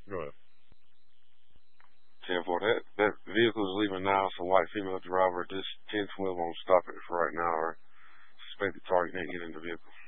Go ahead. 10-4. That vehicle is leaving now. It's a white female driver. This 10-12 won't stop it for right now or suspected target ain't get in the vehicle.